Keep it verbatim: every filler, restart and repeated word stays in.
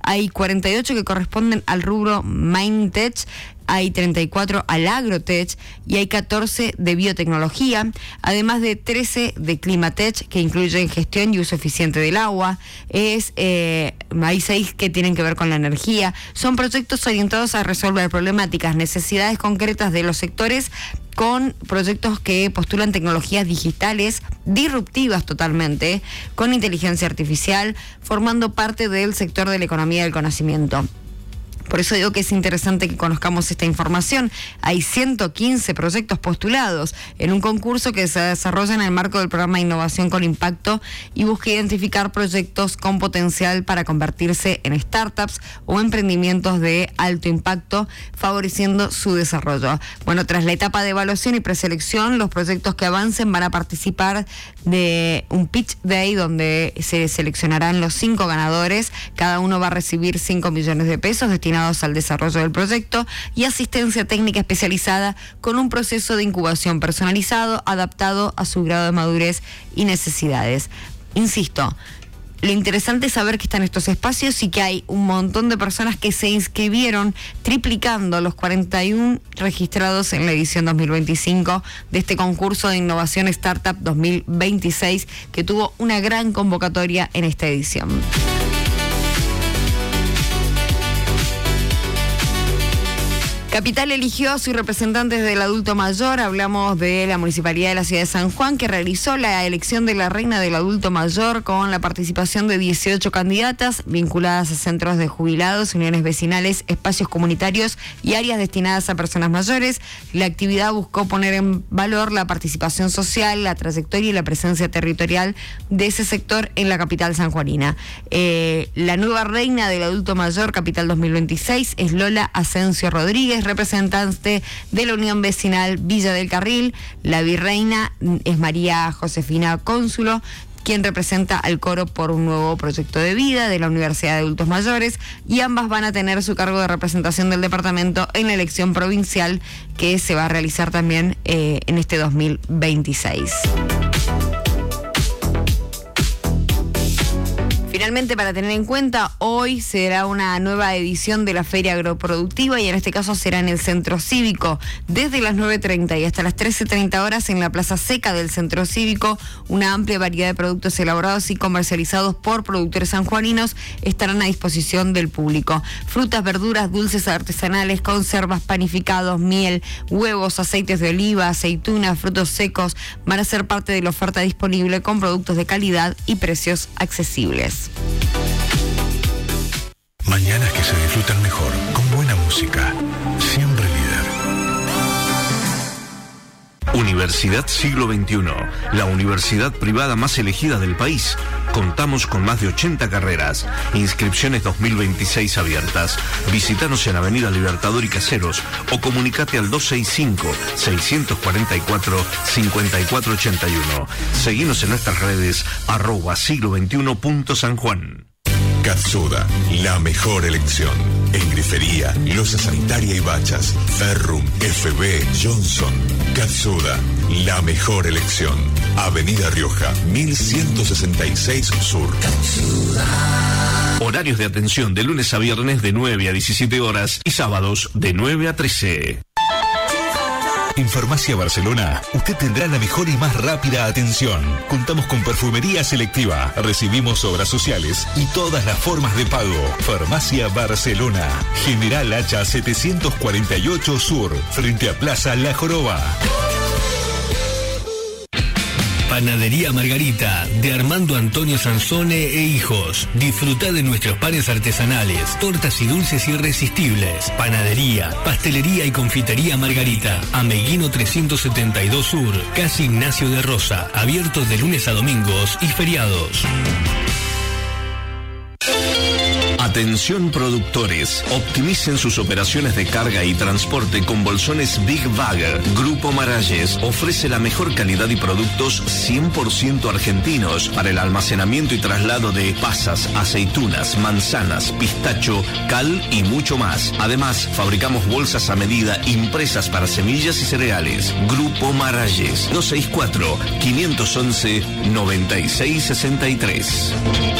Hay cuarenta y ocho que corresponden al rubro Mindtech, hay treinta y cuatro al Agrotech y hay catorce de biotecnología, además de trece de Climatech, que incluyen gestión y uso eficiente del agua. Es eh, hay seis que tienen que ver con la energía. Son proyectos orientados a resolver problemáticas, necesidades concretas de los sectores, con proyectos que postulan tecnologías digitales disruptivas totalmente, con inteligencia artificial, formando parte del sector de la economía del conocimiento. Por eso digo que es interesante que conozcamos esta información. Hay ciento quince proyectos postulados en un concurso que se desarrolla en el marco del programa de Innovación con Impacto y busca identificar proyectos con potencial para convertirse en startups o emprendimientos de alto impacto, favoreciendo su desarrollo. Bueno, tras la etapa de evaluación y preselección, los proyectos que avancen van a participar de un Pitch Day donde se seleccionarán los cinco ganadores. Cada uno va a recibir cinco millones de pesos destinados al desarrollo del proyecto y asistencia técnica especializada con un proceso de incubación personalizado adaptado a su grado de madurez y necesidades. Insisto, lo interesante es saber que están estos espacios y que hay un montón de personas que se inscribieron, triplicando los cuarenta y uno registrados en la edición dos mil veinticinco de este concurso de innovación Startup dos mil veintiséis, que tuvo una gran convocatoria en esta edición. Capital eligió a sus representantes del adulto mayor. Hablamos de la Municipalidad de la Ciudad de San Juan, que realizó la elección de la reina del adulto mayor con la participación de dieciocho candidatas vinculadas a centros de jubilados, uniones vecinales, espacios comunitarios y áreas destinadas a personas mayores. La actividad buscó poner en valor la participación social, la trayectoria y la presencia territorial de ese sector en la capital sanjuanina. Eh, la nueva reina del adulto mayor, Capital dos mil veintiséis, es Lola Asensio Rodríguez, representante de la Unión Vecinal Villa del Carril. La virreina es María Josefina Cónsulo, quien representa al Coro por un Nuevo Proyecto de Vida de la Universidad de Adultos Mayores, y ambas van a tener su cargo de representación del departamento en la elección provincial que se va a realizar también eh, en este dos mil veintiséis. Finalmente, para tener en cuenta, hoy será una nueva edición de la Feria Agroproductiva y en este caso será en el Centro Cívico. Desde las nueve treinta y hasta las trece treinta horas en la Plaza Seca del Centro Cívico, una amplia variedad de productos elaborados y comercializados por productores sanjuaninos estarán a disposición del público. Frutas, verduras, dulces artesanales, conservas, panificados, miel, huevos, aceites de oliva, aceitunas, frutos secos van a ser parte de la oferta disponible con productos de calidad y precios accesibles. Mañanas que se disfrutan mejor, con buena música. Siempre líder. Universidad Siglo veintiuno, la universidad privada más elegida del país. Contamos con más de ochenta carreras. Inscripciones dos mil veintiséis abiertas. Visítanos en Avenida Libertador y Caseros o comunicate al dos seis cinco, seis cuatro cuatro, cinco cuatro ocho uno. Seguinos en nuestras redes arroba siglo veintiuno punto San Juan. Katsuda, la mejor elección. En grifería, loza sanitaria y bachas. Ferrum, F B, Johnson. Katsuda, la mejor elección. Avenida Rioja, mil ciento sesenta y seis Sur. Katsuda. Horarios de atención de lunes a viernes de nueve a diecisiete horas y sábados de nueve a trece. En Farmacia Barcelona, usted tendrá la mejor y más rápida atención. Contamos con perfumería selectiva, recibimos obras sociales y todas las formas de pago. Farmacia Barcelona, General Hacha setecientos cuarenta y ocho Sur, frente a Plaza La Joroba. Panadería Margarita, de Armando Antonio Sansone e Hijos. Disfruta de nuestros panes artesanales, tortas y dulces irresistibles. Panadería, pastelería y confitería Margarita. Ameguino trescientos setenta y dos Sur, Casi Ignacio de Rosa. Abiertos de lunes a domingos y feriados. Atención productores, optimicen sus operaciones de carga y transporte con bolsones Big Bag. Grupo Maralles ofrece la mejor calidad y productos cien por ciento argentinos para el almacenamiento y traslado de pasas, aceitunas, manzanas, pistacho, cal y mucho más. Además, fabricamos bolsas a medida impresas para semillas y cereales. Grupo Maralles, dos seis cuatro, cinco uno uno, nueve seis seis tres.